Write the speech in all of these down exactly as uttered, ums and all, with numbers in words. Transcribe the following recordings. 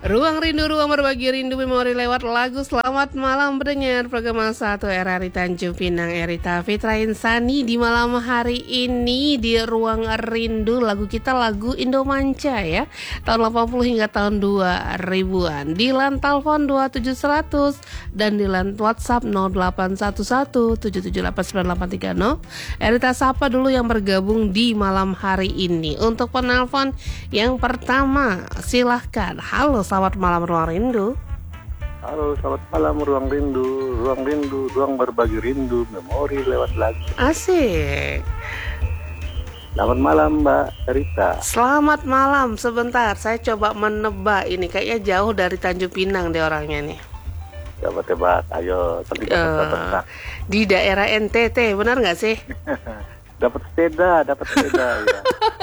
Ruang Rindu, ruang berbagi rindu memori lewat lagu. Selamat malam pendengar program satu R R I Tanjung Pinang, Erita Fitra Insani. Di malam hari ini di Ruang Rindu, lagu kita lagu Indomanca ya, tahun delapan puluh hingga tahun dua ribuan. Di line telepon dua tujuh seratus dan di line WhatsApp nol delapan satu satu tujuh tujuh delapan sembilan delapan tiga nol. Erita sapa dulu yang bergabung di malam hari ini. Untuk penelpon yang pertama, silahkan. Halo, selamat malam Ruang Rindu. Halo, selamat malam Ruang Rindu. Ruang Rindu, ruang berbagi rindu, memori lewat lagu. Asik. Selamat malam Mbak Rita. Selamat malam. Sebentar, saya coba menebak ini. Kayaknya jauh dari Tanjung Pinang deh orangnya nih. Coba tebak, ayo. Nanti uh, Di daerah N T T, benar nggak sih? Dapat sepeda, dapat sepeda ya.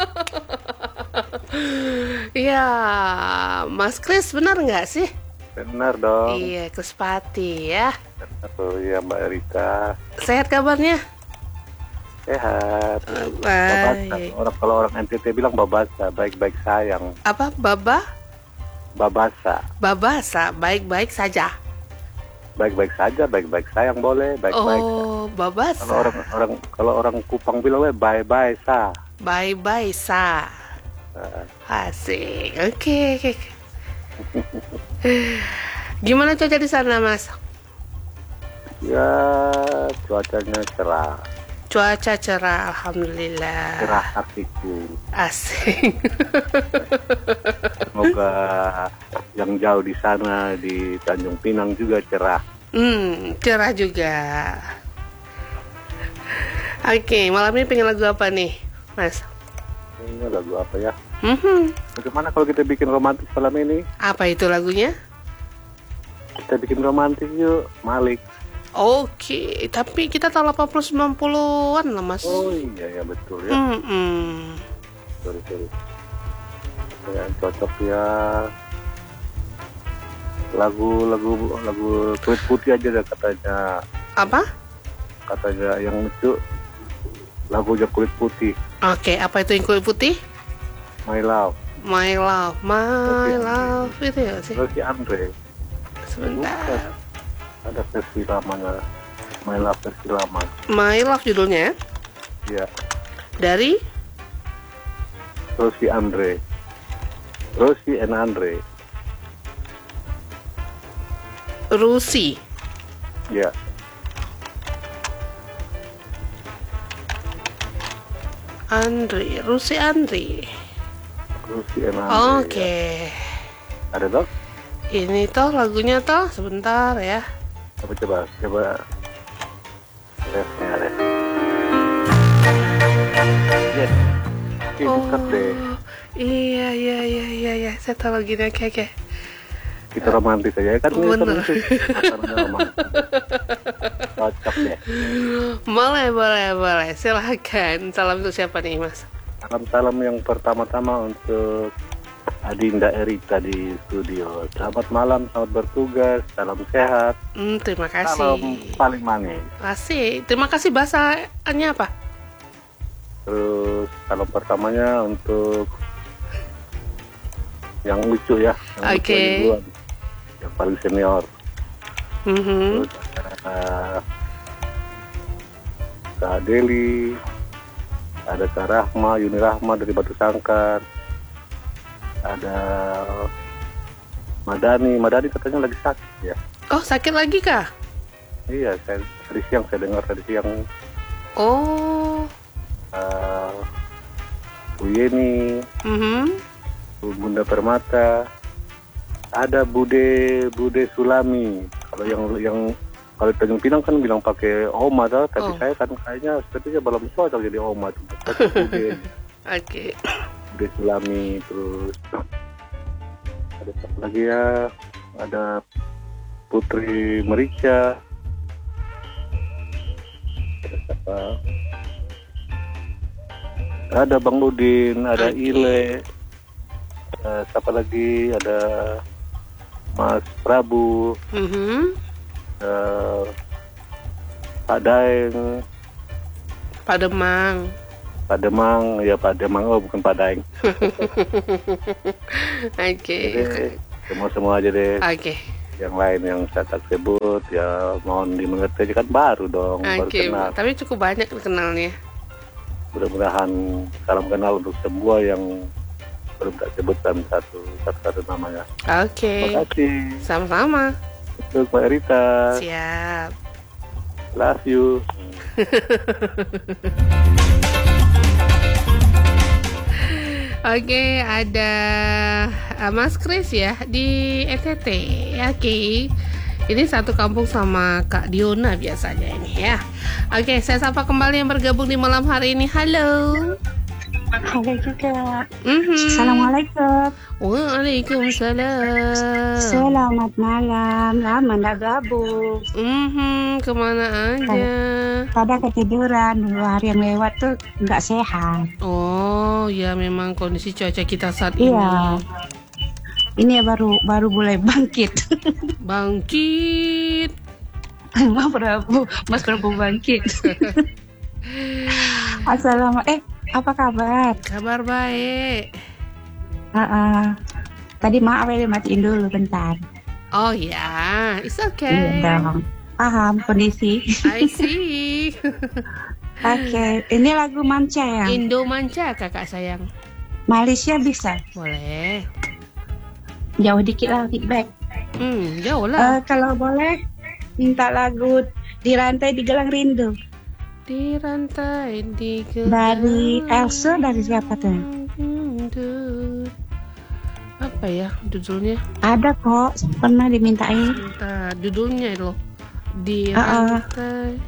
Iya, Mas Kris benar nggak sih? Benar dong. Iya, Krispati ya. Oh iya Mbak Rita. Sehat kabarnya? Sehat. Uh, baik. Babasa. Orang kalau orang N T T bilang babasa, baik-baik sayang. Apa? Baba? Babasa. Babasa, baik-baik saja. Baik-baik saja, baik-baik sayang boleh, baik-baik. Oh, babasa. Kalau orang orang kalau orang Kupang bilang bye-bye sa. Bye-bye sa. Asik. Oke, okay, oke. Okay. Gimana cuaca di sana, Mas? Ya, cuacanya cerah. Cuaca cerah, alhamdulillah. Cerah hatiku. Asik. Semoga yang jauh di sana di Tanjung Pinang juga cerah. Hmm, cerah juga. Oke, okay, malam ini pengen lagu apa nih, Mas? Ini lagu apa ya? Mm-hmm. Bagaimana kalau kita bikin romantis malam ini? Apa itu lagunya? Kita bikin romantis yuk, Malik. Oke, okay. Tapi kita tahun delapan puluh sembilan puluhan lah, Mas. Oh iya ya betul ya. Mm-mm. Sorry sorry. Yang cocok ya. Lagu lagu lagu Kulit Putih aja deh katanya. Apa? Katanya yang itu lagunya Kulit Putih. Oke, okay, apa itu yang Kulit Putih? My Love. My Love, My Love itu ya sih. Rosie Andre. Sebentar. Bukan. Ada versi lamanya. My Love versi lama. My Love judulnya? Iya. Dari? Rosie Andre. Rosie and Andre. Rusi. Iya. Andri, Rusi Andri. Rusi and Andre. Oke. Okay. Ya. Ada dong? Ini toh lagunya toh, sebentar ya. Coba coba coba. Refnya ref. Yes. Oke, oh, bukan deh. Iya iya iya iya iya. Saya tahu lagunya. Oke oke. Kita romantis aja kan. Bener. Cocok deh. Boleh boleh boleh. Silakan. Salam untuk siapa nih, Mas? Salam-salam yang pertama-tama untuk Adinda Erita di studio. Selamat malam, selamat bertugas, salam sehat. Hmm, terima kasih. Salam paling manis. Asik. Terima kasih. Bahasanya apa? Terus salam pertamanya untuk yang lucu ya. Oke. Okay. Yang paling senior. Mm-hmm. Terus uh, Kak Deli, ada Kak Rahma, Yuni Rahma dari Batu Sangkar, ada Madani, Madani katanya lagi sakit ya. Oh, sakit lagi kah? Iya, saya tadi siang saya dengar tadi siang. Oh. Uh, Bu Yeni, mm-hmm. Bu Bunda Permata, ada Bude Bude Sulami. Kalau yang yang kalau Tanjung Pinang kan bilang pakai Oma dah, tapi oh. saya kan kayaknya sepertinya belum cocok jadi Oma tuh. Oke. Okay. Bude Sulami, terus ada apa lagi ya? Ada Putri Merica. Ada siapa? Ada Bang Udin, ada okay. Ile. Uh, siapa lagi? Ada Mas Prabu. Mm-hmm. Uh, Pak Daeng, Pak Demang, Pak Demang, ya Pak Demang, oh bukan Pak Daeng. Oke. Okay. semua-semua aja deh. Oke. Yang lain yang saya tak sebut ya mohon dimengerti aja, kan baru dong, baru Oke, kenal. tapi cukup banyak kenalnya. Mudah-mudahan salam kenal untuk semua yang belum tak sebutkan satu satu namanya. Oke. Terima kasih. Sama-sama. Untuk Mbak Rita. Siap. Love you. Oke, ada uh, Mas Kris ya di N T T. Oke. Ini satu kampung sama Kak Diona biasanya ini ya. Oke, saya sapa kembali yang bergabung di malam hari ini. Halo. Halo juga. Mhm. Assalamualaikum. Waalaikumsalam. Selamat malam. Lama nggak gabung. Mhm, kemana aja? Pada ketiduran dua hari yang lewat tuh nggak sehat. Oh, ya memang kondisi cuaca kita saat Iya. ini. Ini baru baru mulai bangkit. Bangkit. Mas Prabu, Mas Prabu bangkit. Assalamualaikum. Eh, apa kabar? Kabar baik. Uh, uh. Tadi maaf ya, matiin dulu bentar. Oh ya, it's Iya okay. dong. Paham kondisi. I see. Oke, ini lagu Manca ya. Indo Manca kakak sayang. Malaysia bisa. Boleh. Jauh dikit lah feedback. Hmm, jauh lah. Eh, kalau boleh minta lagu Di Rantai di Gelang Rindu Di rantai di dari Elsa, dari siapa tuh? rindu. Apa ya judulnya? Ada kok, pernah dimintain. Entah judulnya loh. Di Uh-uh. rantai.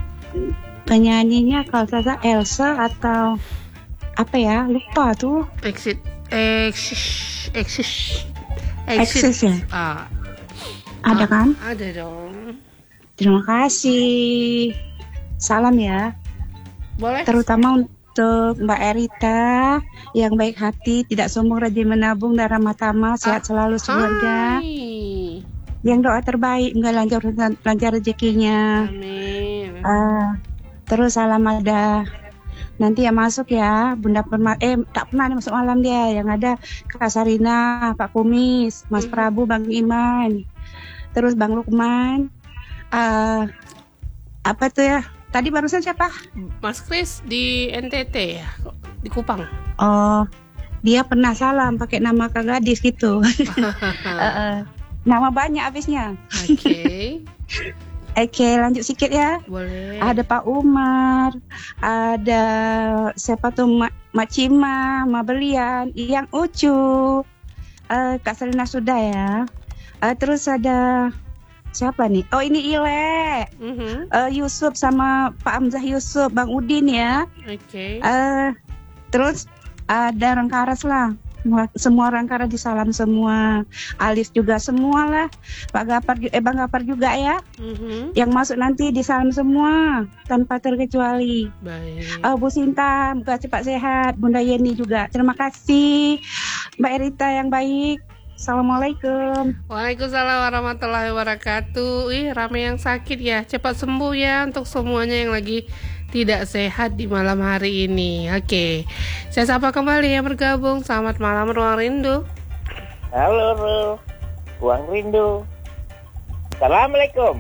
Penyanyinya kalau saya Elsa atau apa ya, lupa tuh. Exit. Exit. Exit. Exit ya? Ah, Ada ah, kan? ada dong. Terima kasih. Salam ya, Boleh. terutama untuk Mbak Erita yang baik hati, tidak sombong, rajin menabung, dan ramah tamah, sehat selalu sekeluarga. Hai. Yang doa terbaik, enggak lancar lancar rezekinya. Amin. Ah, terus salam ada nanti yang masuk ya, Bunda Permata. Eh, tak pernah ada masuk malam dia. Yang ada Kak Sarina, Pak Kumis, Mas Mhm. Prabu, Bang Iman, terus Bang Lukman. Ah, apa tuh ya? Tadi barusan siapa? Mas Kris di N T T ya, di Kupang. Oh, dia pernah salam pakai nama Kak Gadis gitu. Eh, eh, nama banyak habisnya. Oke, Oke, lanjut sedikit ya. boleh. Ada Pak Umar, ada siapa tuh Mak, Mak Cima, Mak Belian, Yang Ucu, eh, Kak Selina sudah ya. Eh, terus ada siapa nih? Oh ini Ile, Mhm. eh, Yusuf sama Pak Hamzah Yusuf, Bang Udin ya. Oke. Eh, terus ada Rangkaras lah. Semua, semua Rangkaras disalam semua. Alis juga semua lah. Pak Gapar, ju- eh Bang Gapar juga ya. Mhm. Yang masuk nanti disalam semua tanpa terkecuali. Baik. Oh, Bu Sinta, semoga cepat sehat. Bunda Yeni juga. Terima kasih. Mbak Erita yang baik. Assalamualaikum. Waalaikumsalam warahmatullahi wabarakatuh. Ih, rame yang sakit ya. Cepat sembuh ya untuk semuanya yang lagi tidak sehat di malam hari ini. Oke. Saya sapa kembali yang bergabung. Selamat malam Ruang Rindu. Halo, Ru. Ruang Rindu. Assalamualaikum.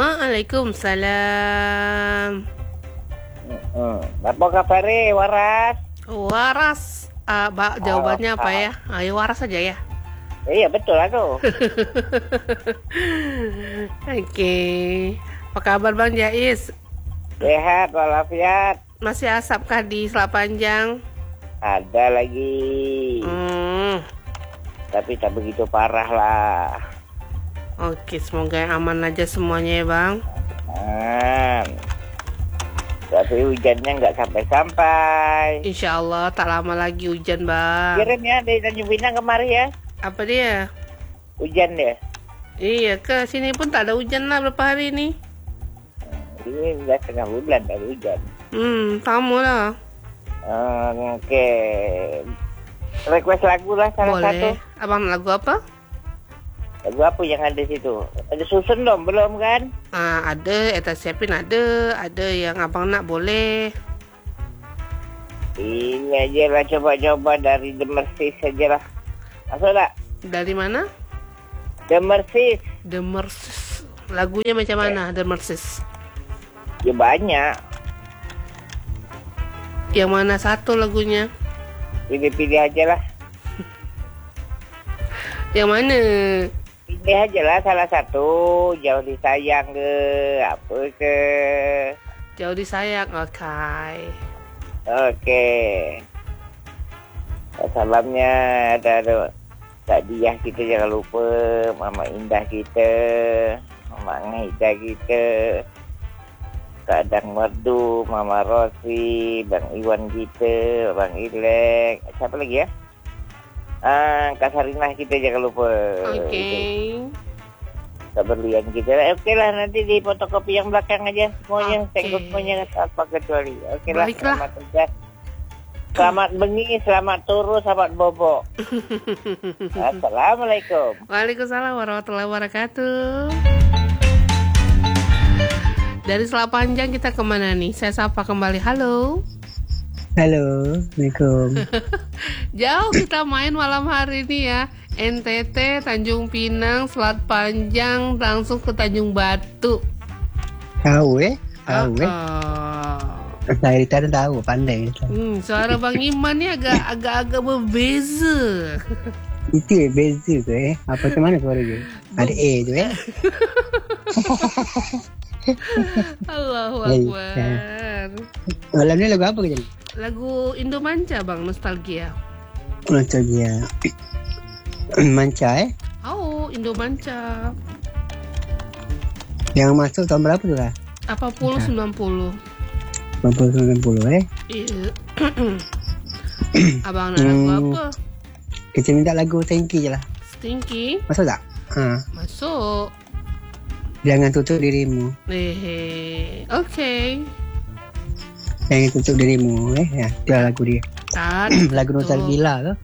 Waalaikumsalam. Hmm, apa kabar, Waras? Waras. Ah, Mbak, jawabannya apa ya? Ayo waras aja ya. Iya, betul aku. Oke. Apa kabar Bang Jais? Sehat walafiat. Masih asap kah di Selak Panjang? Ada lagi. Hmm. Tapi tak begitu parah lah. Oke, semoga yang aman aja semuanya ya Bang. Hmm. Tapi hujannya nggak sampai-sampai. Insya Allah tak lama lagi hujan Bang. Kirim ya dari Tanjung Pinang kemari ya. Apa dia? Hujan deh. Iya, ke sini pun tak ada hujan lah berapa hari ini. Ini udah setengah bulan baru hujan. Hmm, kamu lah. Hmm, Oke. Request lagu lah salah satu. Boleh. Abang lagu apa? Lagu apa yang ada situ? Ada susun dong, belum kan? Ah, ada, eta siapin ada, ada yang abang nak boleh. Ini aja lah, coba-coba dari The Mercies aja lah. Masuk tak? Dari mana? The Mercies. The Mercies. Lagunya macam mana The Mercies? Ya banyak. Yang mana satu lagunya? Pilih-pilih aja lah. Yang mana? Pilih aja lah salah satu. Jauh disayang ke, apa ke. Jauh disayang, oke. Okay. Oke. Salamnya ada, ada Kak Diah kita jangan lupa, Mama Indah kita, Mama Ngaida kita, Kak Adang Merdu, Mama Rosi, Bang Iwan kita, Bang Ilek, siapa lagi ya? Ah, Kak Sarinah kita jangan lupa. Oke. Okay. Kak Berlian kita. Oke lah, nanti di fotokopi yang belakang aja semuanya, okay. tengok semuanya tanpa kecuali. Oke lah, baiklah. Selamat kerja. Selamat bengi, selamat turu, selamat bobo. Assalamualaikum. Waalaikumsalam warahmatullahi wabarakatuh. Dari Selat Panjang kita kemana nih? Saya sapa kembali. Halo. Halo, Assalamualaikum. Jauh kita main malam hari ini ya. N T T, Tanjung Pinang, Selat Panjang, langsung ke Tanjung Batu. Tahu eh? Tahu eh? Saya Rita tahu, pandai. Hmm, suara Bang Iman ni agak agak-agak berbeza. Itu eh, beza tu eh. Apa macam mana suara dia? Ada A tu eh. Allahu Akbar. Malam ni lagu apa ke jadi? Lagu Indo Manca bang, Nostalgia. Nostalgia. Manca eh? Oh, Indo Manca. Yang masuk tahun berapa tu lah? delapan puluh sembilan puluh. delapan puluh sembilan puluh eh? Iya. Abang nak lagu Hmm. apa? Kita minta lagu Stinky je lah. Stinky? Masuk tak? Ha. Masuk. Jangan tutup dirimu. Eh, okay. Jangan tutup dirimu eh. Ya, itu lah lagu dia. Tak. Lagu Nostalgia tu.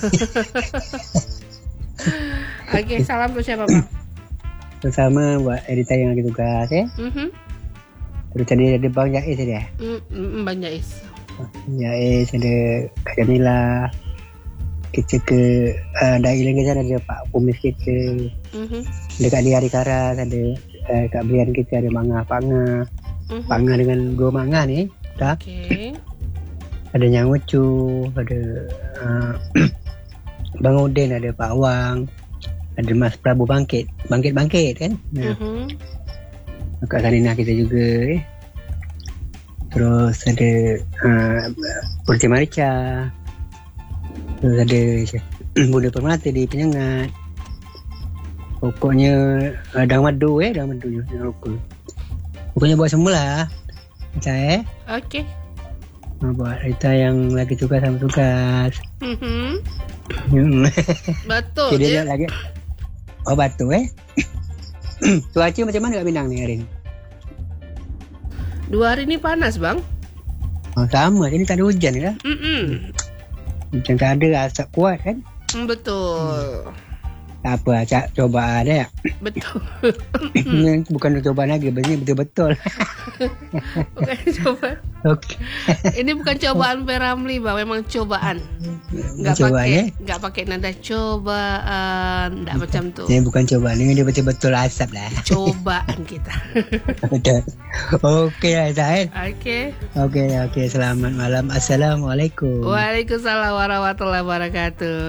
Okay, salam untuk siapa bang? Bersama buat editor yang lagi tugas eh. Mhm. Terus tadi ada Bang Jais dia. Mm, mm, banyak is. Jais ada Kak Jamila. Kita ke uh, Dai lagi sana ada Pak Pumis kita. Mhm. Dekat dia Hari Karas ada uh, Kak Brian kita ada Manga Panga. Mhm. Panga dengan dua Manga ni. Tak? Okay. Ada Nyang Ucu, ada uh, Bang Udin, ada Pak Wang. Ada Mas Prabu Bangkit. Bangkit-bangkit kan? Nah. Mhm. Kak Sarina kita juga eh. Terus ada uh, Purti Marica. Terus ada Bunda Permata di Penyengat. Pokoknya uh, Dang Madu eh Dang Madu jangan lupa. Pokoknya buat semula saya eh. Okay. Buat kita yang lagi tugas sama tugas. Mhm. Hmm. Betul Jadi dia. dia lagi. Oh batu eh. Cuaca macam mana kat Pinang ni hari ni? Dua hari ni panas bang. Oh, sama, sini tak ada hujan ke? Mm-mm. Macam tak ada asap kuat kan? Betul. Tak apa, cak, coba ada ya. Betul. Ini bukan cobaan lagi, ini betul-betul. Bukan coba. Okey. Ini bukan cobaan Peramli bang, memang cobaan. Enggak Cobaan, pakai, eh? enggak pakai nada cobaan, enggak macam tu. Ini bukan cobaan, ini dia betul-betul asap lah. Cobaan kita. Betul. Okey lah Zahid. Okey. Okey, okey. Selamat malam. Assalamualaikum. Waalaikumsalam warahmatullahi wabarakatuh.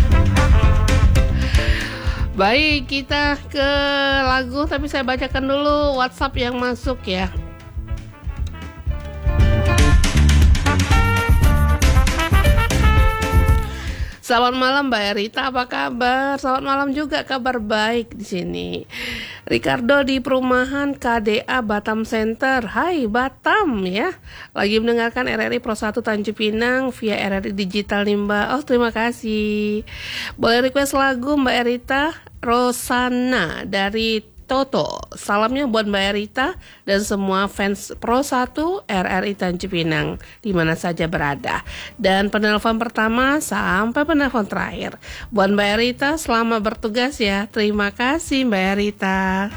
Baik, kita ke lagu, tapi saya bacakan dulu WhatsApp yang masuk ya. Selamat malam Mbak Erita, apa kabar? Selamat malam juga, kabar baik di sini. Ricardo di perumahan K D A Batam Center. Hai Batam ya. Lagi mendengarkan R R I Pro satu Tanjung Pinang via R R I Digital Nimba. Oh, terima kasih. Boleh request lagu Mbak Erita? Rosana dari Toto. Salamnya buat Mbak Erita dan semua fans Pro satu R R I Tanjung Pinang di mana saja berada. Dan penelpon pertama sampai penelpon terakhir. Buat Mbak Erita, selamat bertugas ya. Terima kasih Mbak Erita.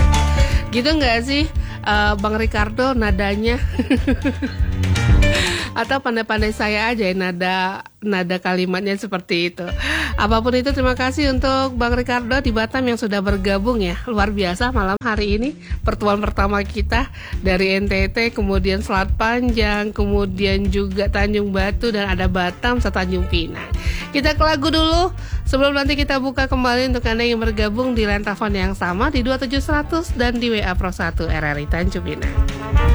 Gitu nggak sih uh, Bang Ricardo nadanya? Atau pandai-pandai saya aja ya, nada nada kalimatnya seperti itu. Apapun itu, terima kasih untuk Bang Ricardo di Batam yang sudah bergabung ya. Luar biasa malam hari ini, pertemuan pertama kita dari N T T, kemudian Selat Panjang, kemudian juga Tanjung Batu, dan ada Batam serta Tanjung Pinang. Kita ke lagu dulu sebelum nanti kita buka kembali untuk Anda yang bergabung di line telepon yang sama di dua tujuh seratus dan di W A Pro satu R R I Tanjung Pinang.